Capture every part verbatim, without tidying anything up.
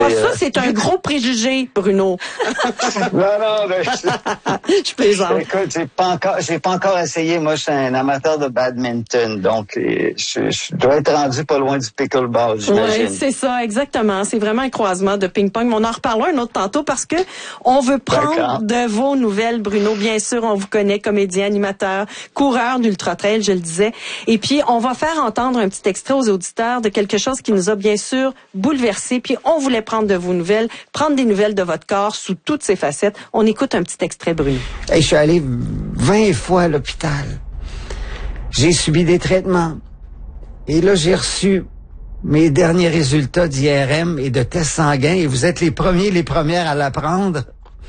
Ah, ça, c'est un gros préjugé, Bruno. non, non, mais je, je plaisante. Écoute, j'ai pas encore, j'ai pas encore essayé. Moi, je suis un amateur de badminton, donc je, je dois être rendu pas loin du pickleball, j'imagine. Oui, c'est ça, exactement. C'est vraiment un croisement de ping-pong. Mais on en reparlera un autre tantôt parce que on veut prendre de vos nouvelles, Bruno. Bien sûr, on vous connaît, comédien, animateur, coureur d'ultra trail, je le disais. Et puis, on va faire entendre un petit extrait aux auditeurs de quelque chose qui nous a bien sûr bouleversés. Puis, on voulait prendre de vos nouvelles, prendre des nouvelles de votre corps sous toutes ses facettes. On écoute un petit extrait, Bruno. Hey, je suis allé vingt fois à l'hôpital. J'ai subi des traitements. Et là, j'ai reçu mes derniers résultats d'I R M et de tests sanguins. Et vous êtes les premiers, les premières à l'apprendre.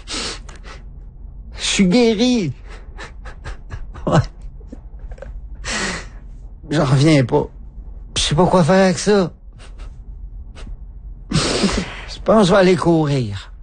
Je suis guéri. Ouais. J'en reviens pas. Je sais pas quoi faire avec ça. Je pense que je vais aller courir.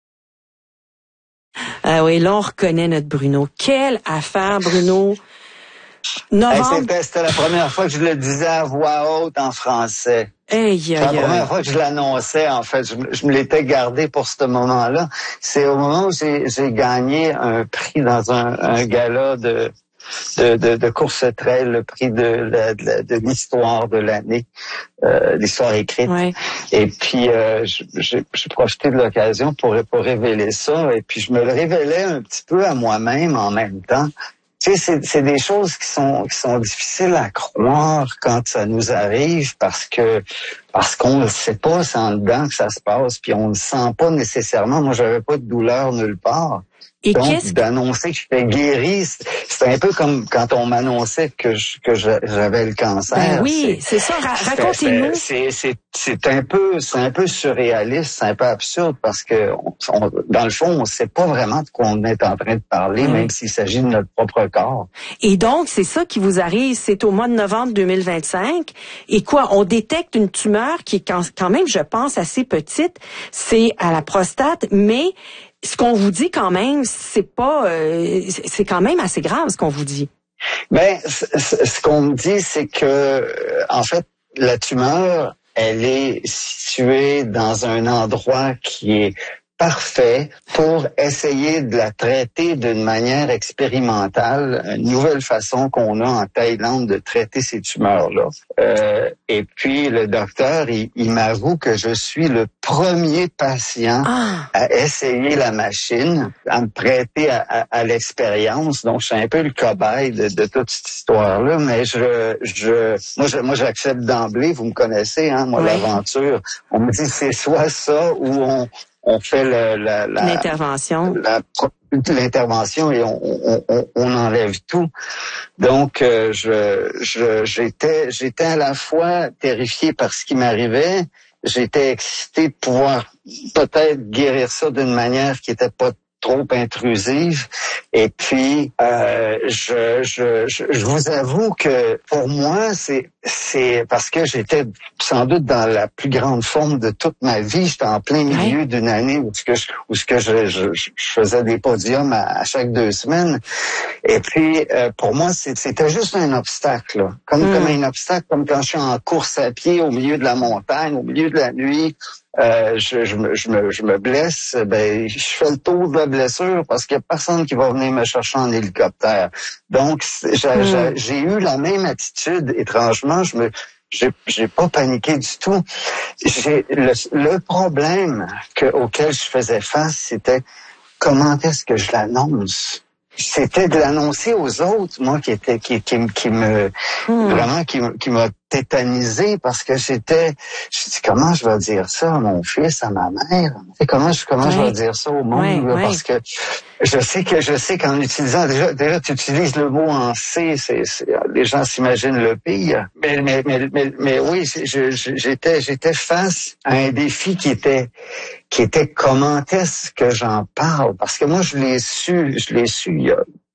Ah oui, là, on reconnaît notre Bruno. Quelle affaire, Bruno! Novembre... Hey, c'était, c'était la première fois que je le disais à voix haute en français. Hey, c'est la première fois que je l'annonçais, en fait. Je, je me l'étais gardé pour ce moment-là. C'est au moment où j'ai, j'ai gagné un prix dans un, un gala de... De, de, de course trail, le prix de, de, de, de l'histoire de l'année, euh, l'histoire écrite. Ouais. Et puis, euh, j'ai, j'ai profité de l'occasion pour, pour révéler ça. Et puis, je me le révélais un petit peu à moi-même en même temps. Tu sais, c'est, c'est des choses qui sont, qui sont difficiles à croire quand ça nous arrive parce que, parce qu'on ne sait pas, c'est en dedans que ça se passe, puis on ne sent pas nécessairement. Moi, j'avais pas de douleur nulle part. Et Donc, qu'est-ce... d'annoncer que j'étais guéri, c'est un peu comme quand on m'annonçait que je, que je, j'avais le cancer. Ben oui, c'est, c'est ça. Ra- racontez-nous. C'est, c'est, c'est un peu, c'est un peu surréaliste, c'est un peu absurde parce que, on, on, dans le fond, on ne sait pas vraiment de quoi on est en train de parler, mmh. même s'il s'agit de notre propre corps. Et donc, c'est ça qui vous arrive, c'est au mois de novembre deux mille vingt-cinq. Et quoi, on détecte une tumeur qui est quand, quand même, je pense, assez petite. C'est à la prostate, mais ce qu'on vous dit quand même, c'est pas, euh, c'est quand même assez grave ce qu'on vous dit. Ben, c- c- ce qu'on me dit, c'est que, euh, en fait, la tumeur, elle est située dans un endroit qui est parfait pour essayer de la traiter d'une manière expérimentale, une nouvelle façon qu'on a en Thaïlande de traiter ces tumeurs-là. Euh, et puis, le docteur, il, il m'avoue que je suis le premier patient ah. à essayer la machine, à me prêter à, à, à l'expérience. Donc, je suis un peu le cobaye de, de toute cette histoire-là, mais je, je, moi, je, moi, j'accepte d'emblée. Vous me connaissez, hein, moi, oui. L'aventure. On me dit, c'est soit ça ou on on fait le, la, la, l'intervention. La, l'intervention et on, on, on, on enlève tout. Donc, euh, je, je, j'étais, j'étais à la fois terrifié par ce qui m'arrivait, j'étais excité de pouvoir peut-être guérir ça d'une manière qui était pas trop intrusive. Et puis, euh, je, je, je, je vous avoue que pour moi, c'est, c'est parce que j'étais sans doute dans la plus grande forme de toute ma vie. J'étais en plein milieu ouais. d'une année où ce que je, où ce que je, je, je faisais des podiums à, à chaque deux semaines. Et puis, euh, pour moi, c'est, c'était juste un obstacle, là. Comme, mm. comme un obstacle, comme quand je suis en course à pied au milieu de la montagne, au milieu de la nuit. Euh, je, je, me, je, me, je me blesse, ben je fais le tour de la blessure parce qu'il n'y a personne qui va venir me chercher en hélicoptère. Donc, j'ai, mmh. j'ai, j'ai eu la même attitude, étrangement, je me j'ai, j'ai pas paniqué du tout. J'ai, le, le problème que, auquel je faisais face, c'était comment est-ce que je l'annonce? C'était de l'annoncer aux autres, moi, qui était, qui, qui, qui me, mmh. vraiment, qui, qui m'a tétanisé parce que j'étais, je dis, comment je vais dire ça à mon fils, à ma mère? Comment je, comment ouais. je vais dire ça au monde? Ouais, là, ouais. Parce que je sais que, je sais qu'en utilisant, déjà, déjà, tu utilises le mot en C, c'est, c'est les gens s'imaginent le pire. Mais, mais, mais, mais, mais oui, je, je, j'étais, j'étais face à un défi qui était, qui était comment est-ce que j'en parle? Parce que moi, je l'ai su, je l'ai su il y a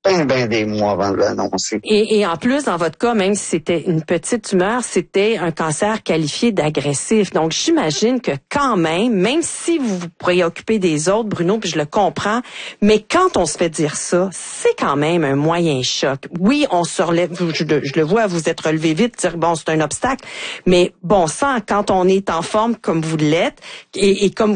ben, ben des mois avant de l'annoncer. Et, et en plus, dans votre cas, même si c'était une petite tumeur, c'était un cancer qualifié d'agressif. Donc, j'imagine que quand même, même si vous vous préoccupez des autres, Bruno, puis je le comprends, mais quand on se fait dire ça, c'est quand même un moyen choc. Oui, on se relève, je, je le vois, vous êtes relevé vite, dire bon, c'est un obstacle, mais bon sang, quand on est en forme comme vous l'êtes, et, et comme